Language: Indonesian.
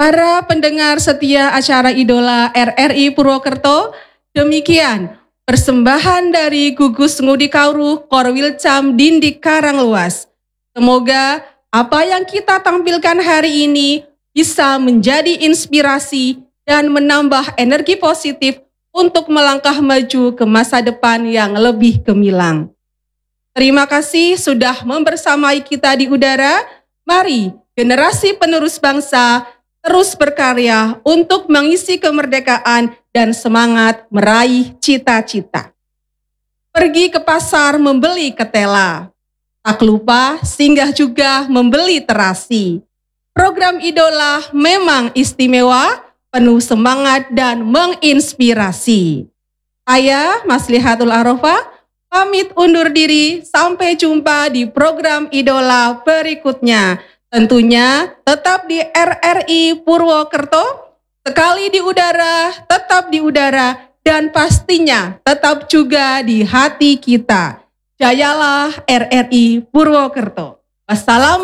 Para pendengar setia acara Idola RRI Purwokerto, demikian persembahan dari Gugus Ngudi Kauruh Korwilcam Dindik Karangluas. Semoga apa yang kita tampilkan hari ini bisa menjadi inspirasi dan menambah energi positif untuk melangkah maju ke masa depan yang lebih gemilang. Terima kasih sudah membersamai kita di udara. Mari generasi penerus bangsa terus berkarya untuk mengisi kemerdekaan dan semangat meraih cita-cita. Pergi ke pasar membeli ketela, tak lupa singgah juga membeli terasi. Program Idola memang istimewa, penuh semangat dan menginspirasi. Saya Maslihatul Arofah, pamit undur diri, sampai jumpa di program Idola berikutnya. Tentunya tetap di RRI Purwokerto, sekali di udara, tetap di udara, dan pastinya tetap juga di hati kita. Jayalah RRI Purwokerto. Wassalamualaikum.